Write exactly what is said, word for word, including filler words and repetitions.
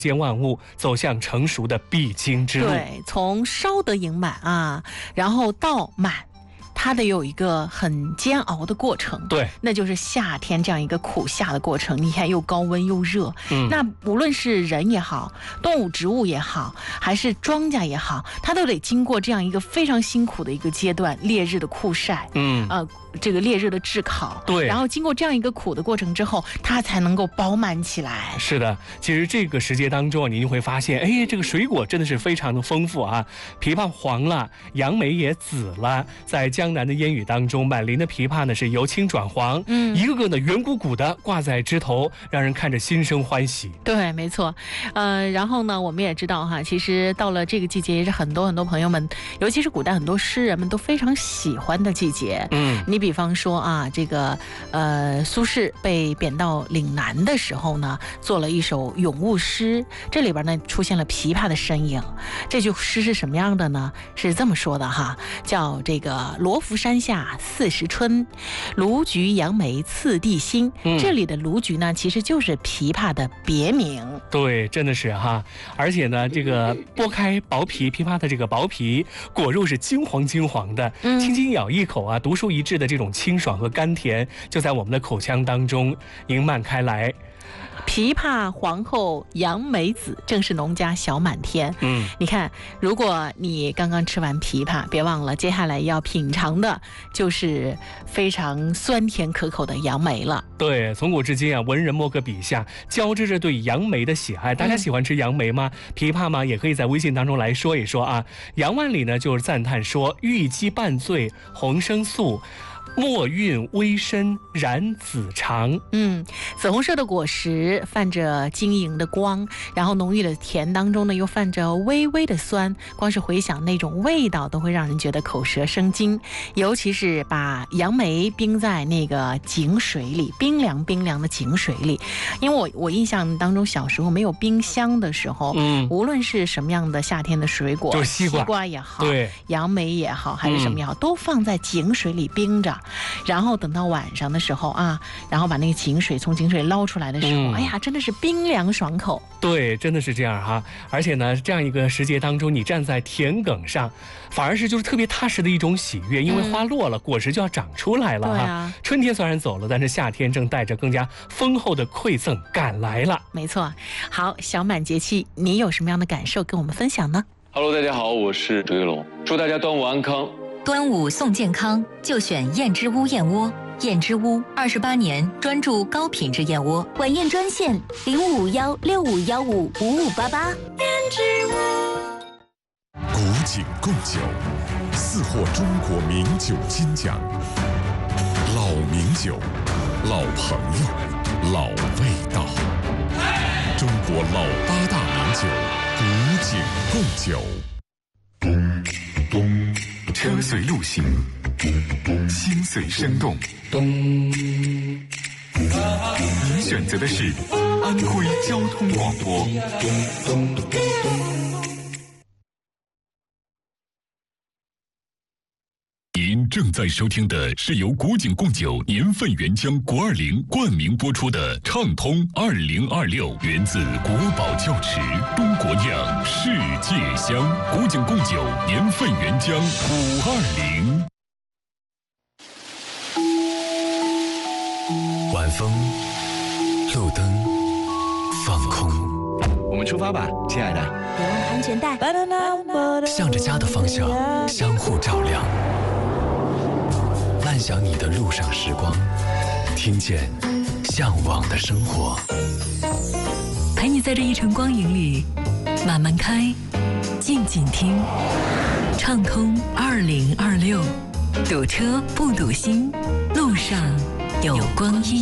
间万物走向成熟的必经之路。 对，从烧得盈满啊，然后到满。它得有一个很煎熬的过程， 对， 那就是夏天这样一个苦夏的过程。你看，又高温又热，嗯，那无论是人也好，动物植物也好，还是庄稼也好，它都得经过这样一个非常辛苦的一个阶段，烈日的酷晒，嗯，呃，这个烈日的炙烤， 对， 然后经过这样一个苦的过程之后，它才能够饱满起来。 是的，其实这个时节当中，你就会发现，哎，这个水果真的是非常的丰富啊，枇杷黄了，杨梅也紫了，在江南的烟雨当中，满林的枇杷呢是由青转黄，嗯，一个个呢圆鼓鼓的挂在枝头，让人看着心生欢喜。 对，没错，呃，然后呢，我们也知道哈，其实到了这个季节，也是很多很多朋友们，尤其是古代很多诗人们都非常喜欢的季节。嗯，你比方说啊，这个呃，苏轼被贬到岭南的时候呢，做了一首咏物诗，这里边呢出现了枇杷的身影。这句诗是什么样的呢？是这么说的哈，叫这个罗浮山下四时春，卢橘杨梅次第新。嗯，这里的卢橘呢，其实就是枇杷的别名。 对，真的是哈，而且呢，这个剥开薄皮，枇杷的这个薄皮，果肉是金黄金黄的，嗯，轻轻咬一口啊，独树一帜的这种清爽和甘甜，就在我们的口腔当中盈漫开来。 枇杷黄后杨梅紫，正是农家小满天。嗯，你看，如果你刚刚吃完枇杷，别忘了接下来要品尝的就是非常酸甜可口的杨梅了。 对，从古至今啊，文人墨客笔下交织着对杨梅的喜爱。大家喜欢吃杨梅吗？嗯、枇杷吗？也可以在微信当中来说一说啊。杨万里呢，就是赞叹说：“玉鸡半醉红生素。”墨韵微深，染紫长。 嗯，紫红色的果实泛着晶莹的光，然后浓郁的甜当中呢，又泛着微微的酸。光是回想那种味道，都会让人觉得口舌生津。尤其是把杨梅冰在那个井水里，冰凉冰凉的井水里。因为我我印象当中，小时候没有冰箱的时候，嗯，无论是什么样的夏天的水果， 就西瓜， 西瓜也好， 对， 杨梅也好，还是什么也好，嗯、都放在井水里冰着。然后等到晚上的时候啊，然后把那个井水从井水捞出来的时候，嗯、哎呀，真的是冰凉爽口。 对，真的是这样哈。而且呢，这样一个时节当中，你站在田埂上，反而是就是特别踏实的一种喜悦，因为花落了，嗯、果实就要长出来了哈。对啊，春天虽然走了，但是夏天正带着更加丰厚的馈赠赶来了。 没错。好，小满节气，你有什么样的感受跟我们分享呢 ？Hello， 大家好，我是周一龙，祝大家端午安康。 端午送健康，就选燕之屋燕窝。燕之屋二十八年专注高品质燕窝， 晚宴专线零五幺六五幺五五五八八。燕之屋。 古井贡酒，四获中国名酒金奖。老名酒，老朋友，老味道。中国老八大名酒，古井贡酒。 车随路行，心随生动。您选择的是安徽交通广播。 您正在收听的是由古井贡酒年份原浆国二零冠名播出的畅通二零二六，源自国宝窖池，中国酿，世界香。古井贡酒年份原浆五二零。 晚风，路灯，放空。 我们出发吧，亲爱的。 别忘安全带。 向着家的方向，相互照亮。漫想你的路上时光，听见向往的生活， 陪你在这一程光影里慢慢开，静静听，畅通二零二六，堵车不堵心，路上有光阴。